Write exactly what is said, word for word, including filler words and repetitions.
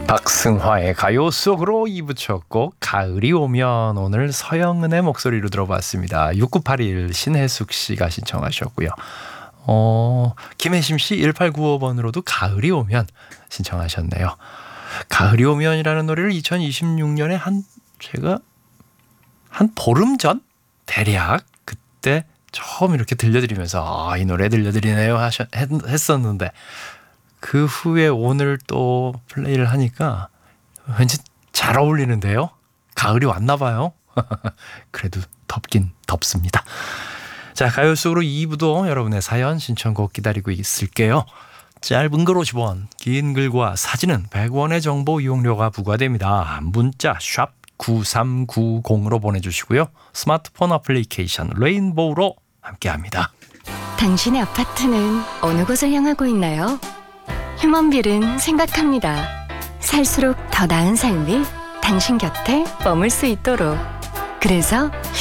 박승화의 가요 속으로 이 부 첫 곡 가을이 오면, 오늘 서영은의 목소리로 들어봤습니다. 육구팔일 신혜숙 씨가 신청하셨고요. 어, 김혜심 씨 일팔구오 번으로도 가을이 오면 신청하셨네요. 가을이 오면이라는 노래를 이천이십육 년에 한 제가 한 보름 전 대략 그때 처음 이렇게 들려드리면서 아, 이 노래 들려드리네요 하셨, 했, 했었는데 그 후에 오늘 또 플레이를 하니까 왠지 잘 어울리는데요. 가을이 왔나 봐요. 그래도 덥긴 덥습니다. 자, 가요 속으로 이 부도 여러분의 사연 신청곡 기다리고 있을게요. 짧은 글 오십 원, 긴 글과 사진은 백 원의 정보 이용료가 부과됩니다. 문자 샵 구삼구공으로 보내주시고요. 스마트폰 어플리케이션 레인보우로 함께합니다. 당신의 아파트는 어느 곳을 향하고 있나요? 휴먼빌은 생각합니다. 살수록 더 나은 삶이 당신 곁에 머물 수 있도록. 그래서